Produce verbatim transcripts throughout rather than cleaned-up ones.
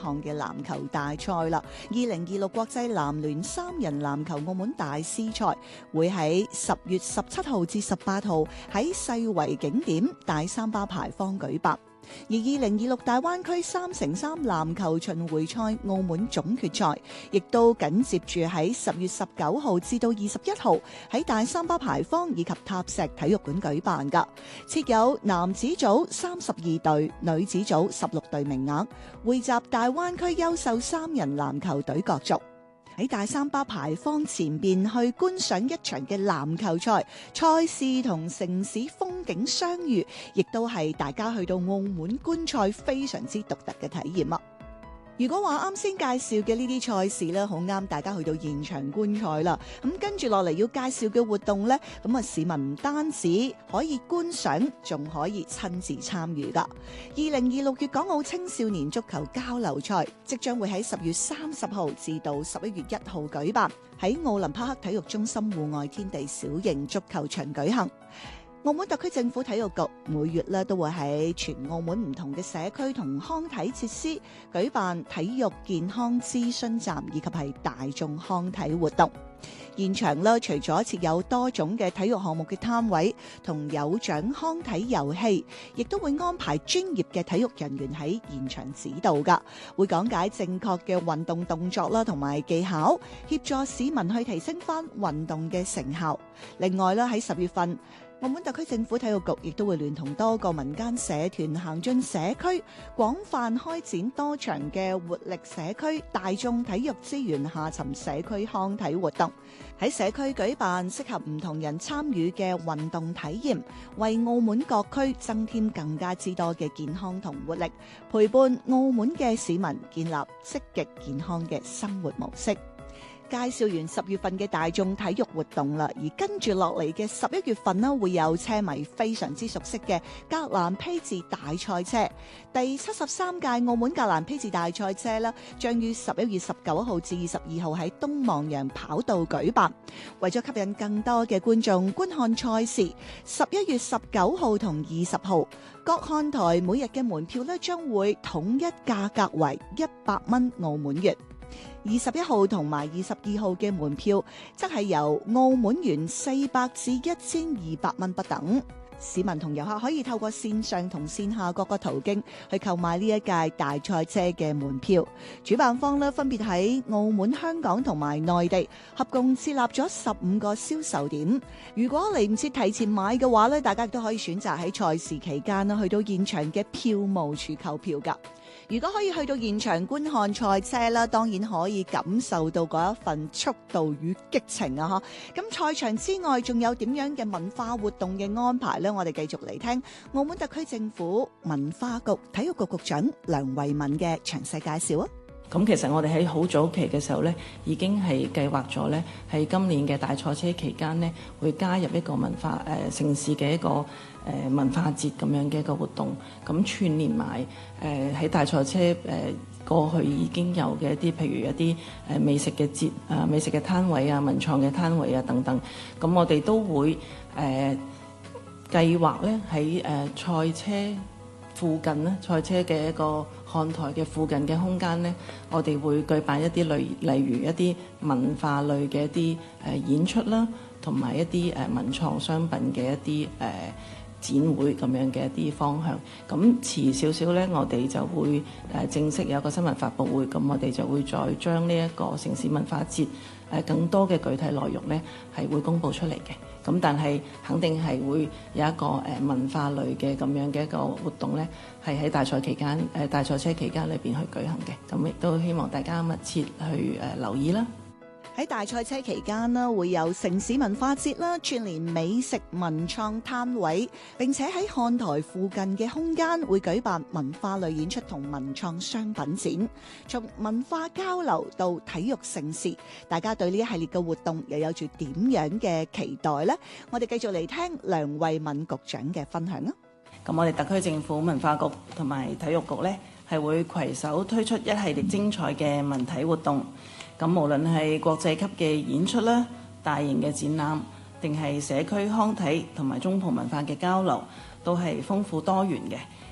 項嘅籃球大賽啦。二零二六國際籃聯三人籃球澳門大師賽會喺十月十七號至十八號喺世遺景點大三巴牌坊舉辦。而二零二六大灣區三乘三籃球巡迴賽澳門總決賽，亦都緊接住喺十月十九號至到二十一號喺大三巴牌坊以及塔石體育館舉辦噶，設有男子組三十二隊、女子組十六隊名額，匯集大灣區優秀三人籃球隊角逐。喺大三巴牌坊前邊去觀賞一場嘅籃球賽，賽事同城市風景相遇，亦都係大家去到澳門觀賽非常之獨特嘅體驗啊！如果話啱先介紹嘅呢啲賽事咧，好啱大家去到現場觀賽啦。咁跟住落嚟要介紹嘅活動呢，咁啊市民唔單止可以觀賞，仲可以親自參與噶。二零二六粵港澳青少年足球交流賽即將會喺十月三十號至到十一月一號舉辦，喺奧林匹克體育中心戶外天地小型足球場舉行。澳門特區政府體育局每月咧都會喺全澳門唔同嘅社區同康體設施舉辦體育健康諮詢站以及係大眾康體活動。現場咧除咗設有多種嘅體育項目嘅攤位同有獎康體遊戲，亦都會安排專業嘅體育人員喺現場指導噶，會講解正確嘅運動動作啦同埋技巧，協助市民去提升翻運動嘅成效。另外咧喺十月份，澳門特區政府體育局亦都會聯同多個民間社團行進社區，廣泛開展多場嘅活力社區大眾體育資源下沉社區康體活動，喺社區舉辦適合唔同人參與嘅運動體驗，為澳門各區增添更加之多嘅健康同活力，陪伴澳門嘅市民建立積極健康嘅生活模式。介紹完十月份嘅大眾體育活動啦，而跟住落嚟嘅十一月份呢，會有車迷非常之熟悉嘅格蘭披治大賽車。第七十三屆澳門格蘭披治大賽車呢，將於十一月十九號至二十二號喺東望洋跑道舉辦。為咗吸引更多嘅觀眾觀看賽事，十一月十九號同二十號，各看台每日嘅門票呢，將會統一價格為一百蚊澳門元。二十一號同埋二十二號嘅門票則係由澳門元四百至一千二百蚊不等。市民同遊客可以透過線上同線下各個途徑去購買呢一屆大賽車嘅門票。主辦方呢，分別喺澳門、香港同埋內地合共設立咗十五個銷售點。如果嚟唔切提前買嘅話呢，大家亦都可以選擇喺賽事期間呢去到現場嘅票務處購票㗎。如果可以去到現場觀看賽車啦，當然可以感受到嗰一份速度與激情啊！嚇，咁賽場之外仲有點樣嘅文化活動嘅安排呢？我哋繼續嚟聽澳門特區政府文化局體育局局長梁慧敏嘅詳細介紹啊！ 咁其實我哋喺好早期嘅時候咧，已經係計劃咗咧，喺今年嘅大賽車期間咧，會加入一個文化誒、呃、城市嘅一個誒、呃、文化節咁樣嘅一個活動，咁串連埋誒喺大賽車誒、呃、過去已經有嘅一啲，譬如一啲誒美食嘅節啊、美食嘅攤位啊、文創嘅攤位啊等等，咁我哋都會誒、呃、計劃咧喺誒賽車附近咧，賽車嘅一個看台嘅附近嘅空間咧，我哋會舉辦一啲類例如一啲文化類嘅一啲誒演出啦，同埋一啲誒文創商品嘅一啲誒展會咁樣嘅一啲方向。咁遲少少咧，我哋就會誒正式有一個新聞發佈會，咁我哋就會再將呢一個城市文化節誒更多嘅具體內容咧係會公佈出嚟嘅。咁但係肯定係會有一個誒文化類嘅咁樣嘅一個活動咧，係喺大賽期間誒大賽車期間裏邊去舉行嘅。咁亦都希望大家密切去誒留意啦。 喺大賽車期間呢，會有城市文化節啦，串連美食文創攤位，並且喺看台附近嘅空間會舉辦文化類演出同文創商品展。從文化交流到體育盛事，大家對呢一系列嘅活動又有住點樣嘅期待呢？我哋繼續嚟聽梁慧敏局長嘅分享啊！ 咁我哋特區政府文化局同埋體育局呢，係會攜手推出一系列精彩嘅文體活動。咁無論係國際級嘅演出啦、大型嘅展覽，定係社區康體同埋中葡文化嘅交流，都係豐富多元嘅。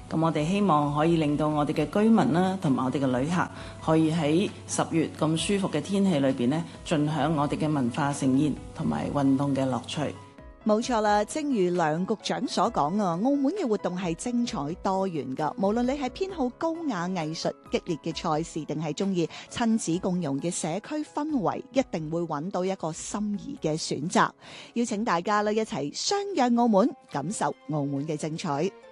咁我哋希望可以令到我哋嘅居民啦，同埋我哋嘅旅客，可以喺十月咁舒服嘅天氣裏邊呢，盡享我哋嘅文化盛宴同埋運動嘅樂趣。 冇錯啦，正如梁局長所講啊，澳門嘅活動係精彩多元噶，無論你係偏好高雅藝術激烈嘅賽事，定係中意親子共融嘅社區氛圍，一定會揾到一個心儀嘅選擇。邀請大家咧一齊相約澳門，感受澳門嘅精彩。